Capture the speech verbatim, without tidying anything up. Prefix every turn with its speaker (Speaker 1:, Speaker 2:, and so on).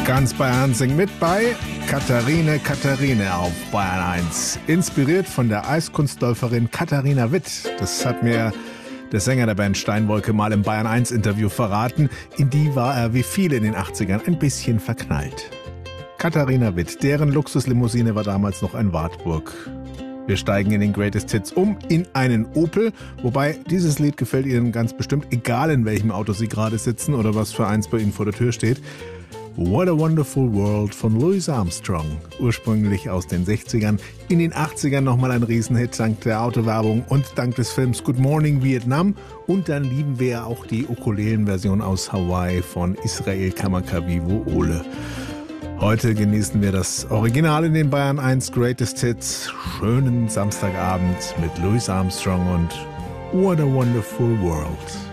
Speaker 1: Ganz Bayern singt mit bei Katharine Katharine auf Bayern eins. Inspiriert von der Eiskunstläuferin Katharina Witt. Das hat mir der Sänger der Band Steinwolke mal im Bayern eins Interview verraten. In die war er wie viele in den achtzigern ein bisschen verknallt. Katharina Witt, deren Luxuslimousine war damals noch ein Wartburg. Wir steigen in den Greatest Hits um in einen Opel, wobei dieses Lied gefällt Ihnen ganz bestimmt, egal in welchem Auto Sie gerade sitzen oder was für eins bei Ihnen vor der Tür steht. What a Wonderful World von Louis Armstrong, ursprünglich aus den sechzigern, in den achtzigern nochmal ein Riesenhit dank der Autowerbung und dank des Films Good Morning Vietnam. Und dann lieben wir ja auch die Ukulelen-Version aus Hawaii von Israel Kamakawiwo Ole. Heute genießen wir das Original in den Bayern eins Greatest Hits. Schönen Samstagabend mit Louis Armstrong und What a Wonderful World.